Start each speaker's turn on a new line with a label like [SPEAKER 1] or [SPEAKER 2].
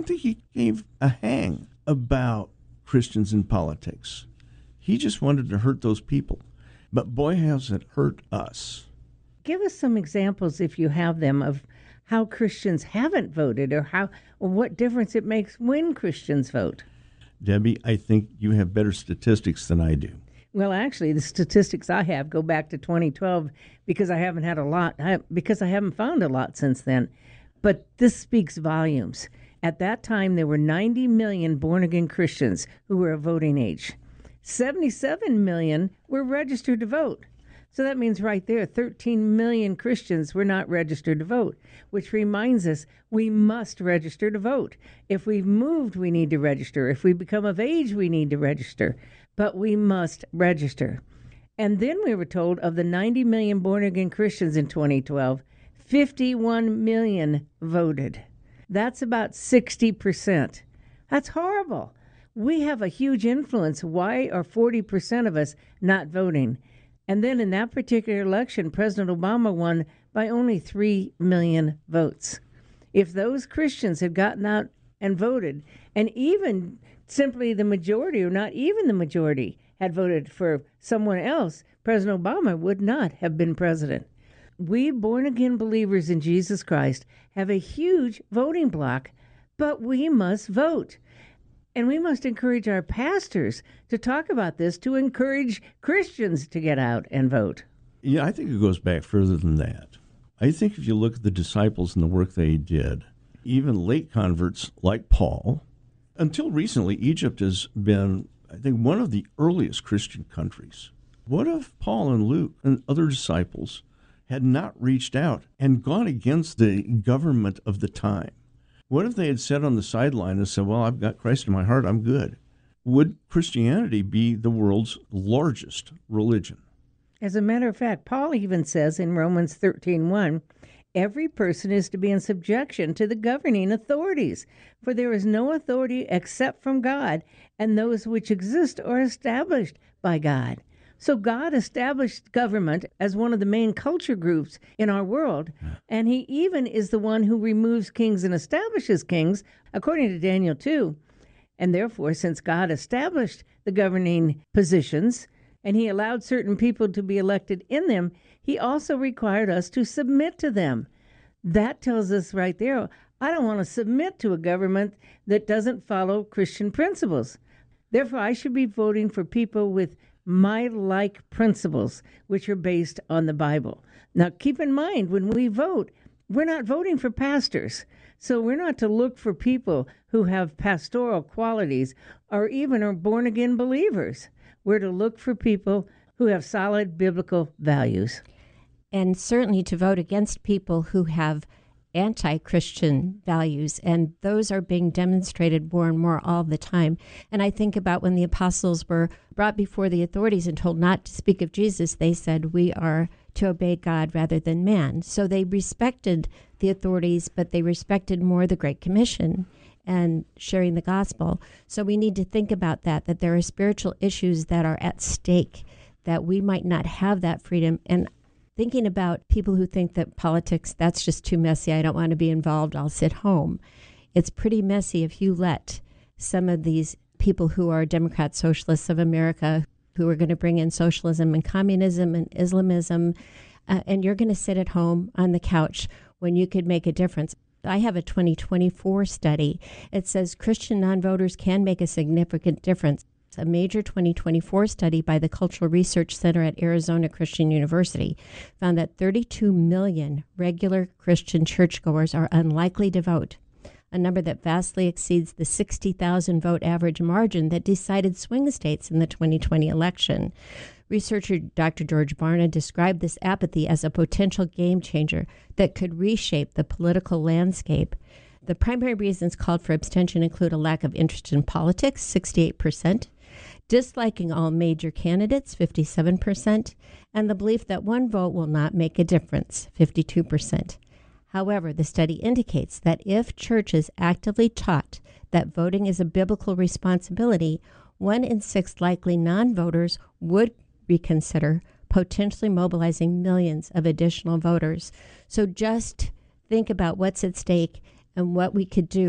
[SPEAKER 1] think he gave a hang about Christians in politics. He just wanted to hurt those people. But boy, has it hurt us.
[SPEAKER 2] Give us some examples, if you have them, of how Christians haven't voted or what difference it makes when Christians vote.
[SPEAKER 1] Debbie, I think you have better statistics than I do.
[SPEAKER 2] Well, actually, the statistics I have go back to 2012 because I haven't found a lot since then. But this speaks volumes. At that time, there were 90 million born-again Christians who were of voting age. 77 million were registered to vote. So that means right there, 13 million Christians were not registered to vote, which reminds us we must register to vote. If we've moved, we need to register. If we become of age, we need to register. But we must register. And then we were told of the 90 million born-again Christians in 2012, 51 million voted. That's about 60%. That's horrible. We have a huge influence. Why are 40% of us not voting? And then in that particular election, President Obama won by only 3 million votes. If those Christians had gotten out and voted, and even simply the majority, or not even the majority, had voted for someone else, President Obama would not have been president. We born-again believers in Jesus Christ have a huge voting bloc, but we must vote. And we must encourage our pastors to talk about this, to encourage Christians to get out and vote.
[SPEAKER 1] Yeah, I think it goes back further than that. I think if you look at the disciples and the work they did, even late converts like Paul, until recently, Egypt has been, I think, one of the earliest Christian countries. What if Paul and Luke and other disciples had not reached out and gone against the government of the time? What if they had sat on the sideline and said, well, I've got Christ in my heart, I'm good? Would Christianity be the world's largest religion?
[SPEAKER 2] As a matter of fact, Paul even says in Romans 13:1, every person is to be in subjection to the governing authorities, for there is no authority except from God, and those which exist are established by God. So God established government as one of the main culture groups in our world, and he even is the one who removes kings and establishes kings, according to Daniel 2. And therefore, since God established the governing positions, and he allowed certain people to be elected in them, he also required us to submit to them. That tells us right there, I don't want to submit to a government that doesn't follow Christian principles. Therefore, I should be voting for people with my like principles, which are based on the Bible. Now, keep in mind, when we vote, we're not voting for pastors. So we're not to look for people who have pastoral qualities or even are born-again believers. We're to look for people who have solid biblical values.
[SPEAKER 3] And certainly to vote against people who have anti-Christian values, and those are being demonstrated more and more all the time. And I think about when the apostles were brought before the authorities and told not to speak of Jesus, they said, we are to obey God rather than man. So they respected the authorities, but they respected more the Great Commission and sharing the gospel. So we need to think about that there are spiritual issues that are at stake, that we might not have that freedom. And thinking about people who think that politics, that's just too messy, I don't want to be involved, I'll sit home. It's pretty messy if you let some of these people who are Democrat Socialists of America, who are going to bring in socialism and communism and Islamism, and you're going to sit at home on the couch when you could make a difference. I have a 2024 study. It says Christian non-voters can make a significant difference. A major 2024 study by the Cultural Research Center at Arizona Christian University found that 32 million regular Christian churchgoers are unlikely to vote, a number that vastly exceeds the 60,000 vote average margin that decided swing states in the 2020 election. Researcher Dr. George Barna described this apathy as a potential game changer that could reshape the political landscape. The primary reasons called for abstention include a lack of interest in politics, 68%, disliking all major candidates, 57%, and the belief that one vote will not make a difference, 52%. However, the study indicates that if churches actively taught that voting is a biblical responsibility, 1 in 6 likely non-voters would reconsider, potentially mobilizing millions of additional voters. So just think about what's at stake and what we could do